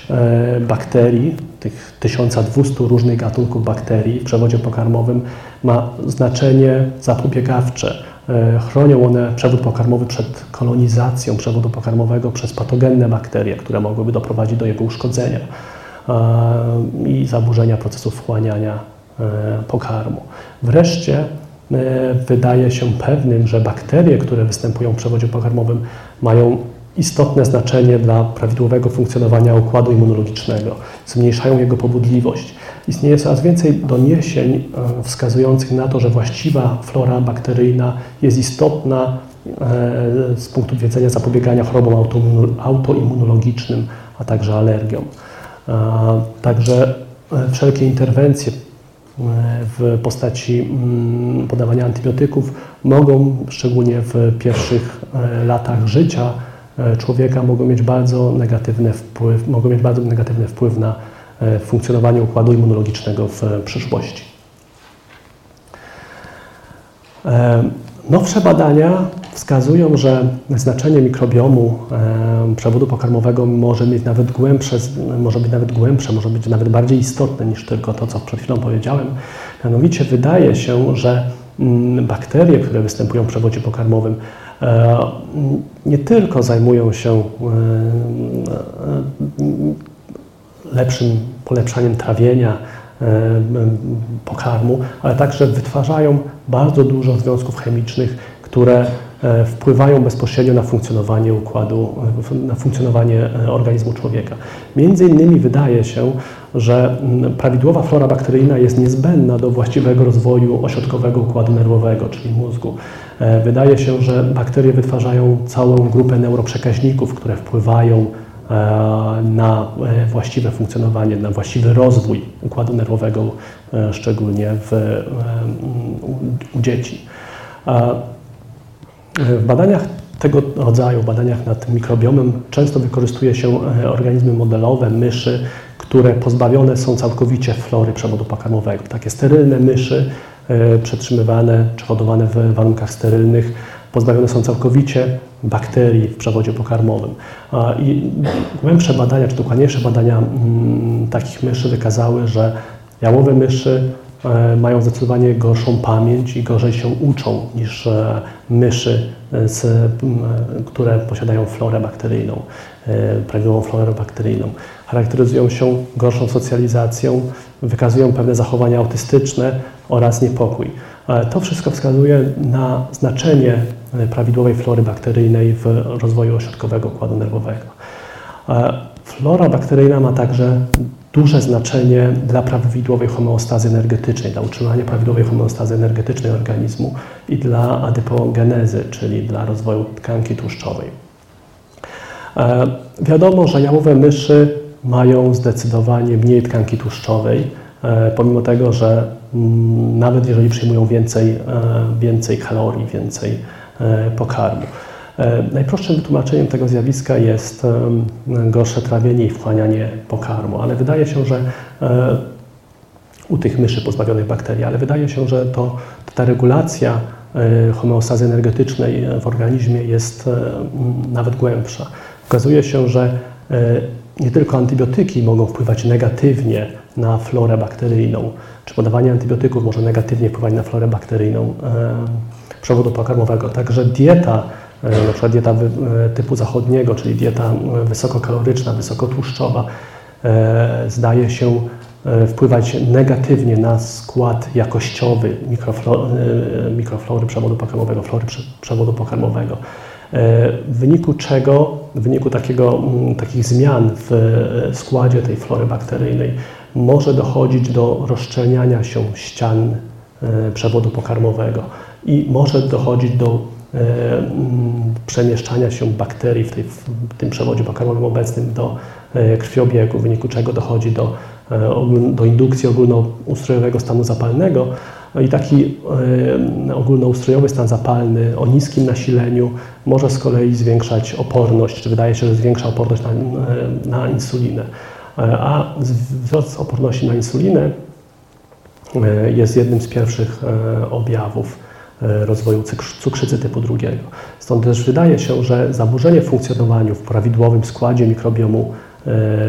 bakterii, tych 1200 różnych gatunków bakterii w przewodzie pokarmowym ma znaczenie zapobiegawcze. Chronią one przewód pokarmowy przed kolonizacją przewodu pokarmowego przez patogenne bakterie, które mogłyby doprowadzić do jego uszkodzenia i zaburzenia procesu wchłaniania pokarmu. Wreszcie wydaje się pewnym, że bakterie, które występują w przewodzie pokarmowym, mają istotne znaczenie dla prawidłowego funkcjonowania układu immunologicznego, zmniejszają jego powodliwość. Istnieje coraz więcej doniesień wskazujących na to, że właściwa flora bakteryjna jest istotna z punktu widzenia zapobiegania chorobom autoimmunologicznym, a także alergiom. Także wszelkie interwencje w postaci podawania antybiotyków mogą, szczególnie w pierwszych latach życia człowieka, mogą mieć bardzo negatywny wpływ na funkcjonowanie układu immunologicznego w przyszłości. Nowsze badania wskazują, że znaczenie mikrobiomu przewodu pokarmowego może być nawet głębsze, może być nawet bardziej istotne niż tylko to, co przed chwilą powiedziałem. Mianowicie wydaje się, że bakterie, które występują w przewodzie pokarmowym, nie tylko zajmują się polepszaniem trawienia pokarmu, ale także wytwarzają bardzo dużo związków chemicznych, które wpływają bezpośrednio na funkcjonowanie organizmu człowieka. Między innymi wydaje się, że prawidłowa flora bakteryjna jest niezbędna do właściwego rozwoju ośrodkowego układu nerwowego, czyli mózgu. Wydaje się, że bakterie wytwarzają całą grupę neuroprzekaźników, które wpływają na właściwe funkcjonowanie, na właściwy rozwój układu nerwowego, szczególnie u dzieci. W badaniach tego rodzaju, badaniach nad mikrobiomem, często wykorzystuje się organizmy modelowe, myszy, które pozbawione są całkowicie flory przewodu pokarmowego. Takie sterylne myszy, przetrzymywane czy hodowane w warunkach sterylnych, pozbawione są całkowicie bakterii w przewodzie pokarmowym. I głębsze badania, czy dokładniejsze badania takich myszy wykazały, że jałowe myszy mają zdecydowanie gorszą pamięć i gorzej się uczą niż myszy, które posiadają florę bakteryjną, prawidłową florę bakteryjną. Charakteryzują się gorszą socjalizacją, wykazują pewne zachowania autystyczne oraz niepokój. To wszystko wskazuje na znaczenie prawidłowej flory bakteryjnej w rozwoju ośrodkowego układu nerwowego. Flora bakteryjna ma także duże znaczenie dla prawidłowej homeostazy energetycznej, dla utrzymania prawidłowej homeostazy energetycznej organizmu i dla adypogenezy, czyli dla rozwoju tkanki tłuszczowej. Wiadomo, że jałowe myszy mają zdecydowanie mniej tkanki tłuszczowej, pomimo tego, że nawet jeżeli przyjmują więcej kalorii, więcej pokarmu. Najprostszym wytłumaczeniem tego zjawiska jest gorsze trawienie i wchłanianie pokarmu, ale wydaje się, że u tych myszy pozbawionych bakterii, ale wydaje się, że ta regulacja homeostazy energetycznej w organizmie jest nawet głębsza. Okazuje się, że nie tylko antybiotyki mogą wpływać negatywnie na florę bakteryjną, czy podawanie antybiotyków może negatywnie wpływać na florę bakteryjną przewodu pokarmowego. Także dieta, na przykład dieta typu zachodniego, czyli dieta wysokokaloryczna, wysokotłuszczowa, zdaje się wpływać negatywnie na skład jakościowy mikroflory przewodu pokarmowego, flory przewodu pokarmowego. W wyniku takich zmian w składzie tej flory bakteryjnej może dochodzić do rozszczelniania się ścian przewodu pokarmowego i może dochodzić do przemieszczania się bakterii w tym przewodzie pokarmowym obecnym do krwiobiegu, w wyniku czego dochodzi do indukcji ogólnoustrojowego stanu zapalnego. I taki ogólnoustrojowy stan zapalny o niskim nasileniu może z kolei zwiększać oporność, czy wydaje się, że zwiększa oporność na insulinę. A wzrost oporności na insulinę jest jednym z pierwszych objawów rozwoju cukrzycy typu 2. Stąd też wydaje się, że zaburzenie w funkcjonowaniu w prawidłowym składzie mikrobiomu